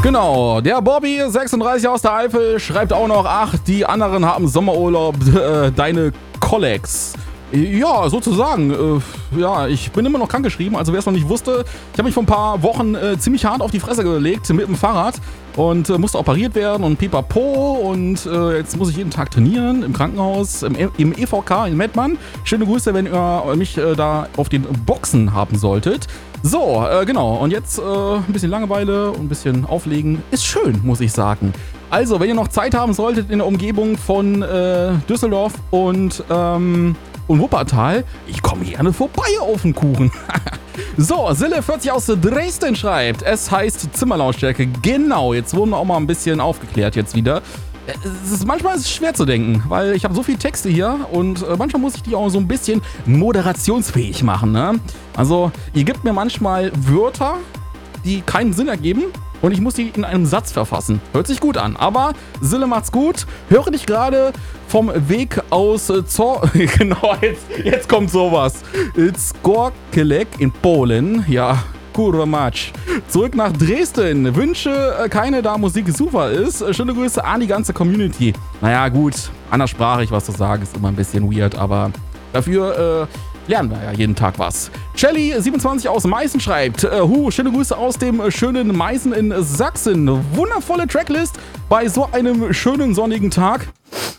Genau, der Bobby, 36 aus der Eifel, schreibt auch noch, ach, die anderen haben Sommerurlaub, deine Colleagues. Ja, sozusagen. Ja, ich bin immer noch krankgeschrieben, also wer es noch nicht wusste, ich habe mich vor ein paar Wochen ziemlich hart auf die Fresse gelegt mit dem Fahrrad und musste operiert werden und pipapo und jetzt muss ich jeden Tag trainieren im Krankenhaus, im EVK in Mettmann. Schöne Grüße, wenn ihr mich da auf den Boxen haben solltet. So, genau, und jetzt ein bisschen Langeweile und ein bisschen auflegen. Ist schön, muss ich sagen. Also, wenn ihr noch Zeit haben solltet in der Umgebung von Düsseldorf und Wuppertal, ich komme gerne vorbei auf den Kuchen. So, Sille40 aus Dresden schreibt, es heißt Zimmerlautstärke. Genau, jetzt wurden wir auch mal ein bisschen aufgeklärt jetzt wieder. Manchmal ist es schwer zu denken, weil ich habe so viele Texte hier und manchmal muss ich die auch so ein bisschen moderationsfähig machen. Ne? Also, ihr gebt mir manchmal Wörter, die keinen Sinn ergeben und ich muss die in einem Satz verfassen. Hört sich gut an, aber Sille macht's gut. Höre dich gerade vom Weg aus genau, jetzt kommt sowas. Skorkelek in Polen. Ja, kurwa mać. Zurück nach Dresden. Wünsche keine, da Musik super ist. Schöne Grüße an die ganze Community. Naja, gut, anderssprachig was zu sagen ist immer ein bisschen weird, aber dafür lernen wir ja jeden Tag was. Shelly27 aus Meißen schreibt, schöne Grüße aus dem schönen Meißen in Sachsen. Wundervolle Tracklist bei so einem schönen sonnigen Tag.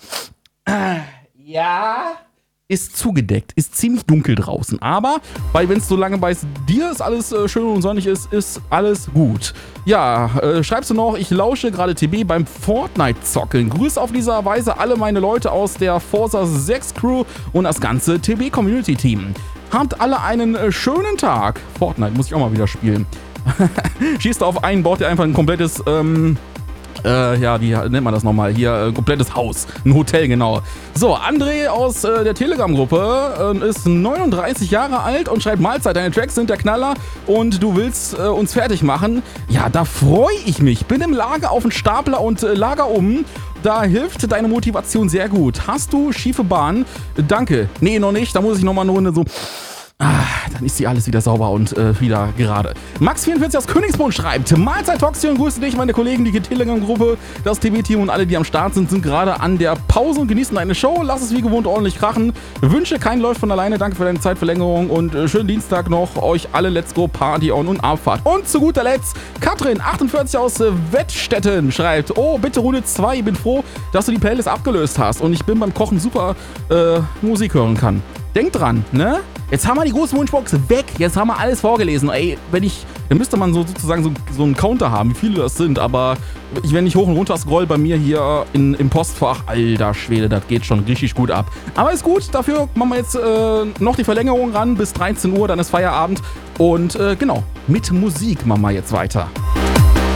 Ja, ist zugedeckt, ist ziemlich dunkel draußen, aber wenn es so lange bei dir ist, alles schön und sonnig ist, ist alles gut. Ja, schreibst du noch, ich lausche gerade TB beim Fortnite-Zockeln. Grüß auf dieser Weise alle meine Leute aus der Forza 6 Crew und das ganze TB-Community-Team. Habt alle einen schönen Tag. Fortnite muss ich auch mal wieder spielen. Schießt auf einen, baut ihr einfach ein komplettes, wie nennt man das nochmal? Hier, ein komplettes Haus. Ein Hotel, genau. So, André aus der Telegram-Gruppe ist 39 Jahre alt und schreibt Mahlzeit. Deine Tracks sind der Knaller und du willst uns fertig machen. Ja, da freue ich mich. Bin im Lager auf den Stapler und Lager um. Da hilft deine Motivation sehr gut. Hast du schiefe Bahn? Danke. Nee, noch nicht. Da muss ich nochmal eine Runde so... dann ist hier alles wieder sauber und wieder gerade. Max44 aus Königsbrunn schreibt, Mahlzeit Toxi und grüße dich, meine Kollegen, die Telegram-Gruppe, das TB-Team und alle, die am Start sind gerade an der Pause und genießen deine Show. Lass es wie gewohnt ordentlich krachen. Wünsche, kein läuft von alleine. Danke für deine Zeitverlängerung und schönen Dienstag noch. Euch alle Let's Go Party on und Abfahrt. Und zu guter Letzt, Katrin 48 aus Wettstetten schreibt, oh, bitte Runde 2, ich bin froh, dass du die Playlist abgelöst hast und ich bin beim Kochen super Musik hören kann. Denkt dran, ne? Jetzt haben wir die große Wunschbox weg. Jetzt haben wir alles vorgelesen. Ey, dann müsste man sozusagen so einen Counter haben, wie viele das sind. Aber wenn ich hoch und runter scroll bei mir hier im Postfach, alter Schwede, das geht schon richtig gut ab. Aber ist gut, dafür machen wir jetzt noch die Verlängerung ran bis 13 Uhr, dann ist Feierabend. Und genau, mit Musik machen wir jetzt weiter.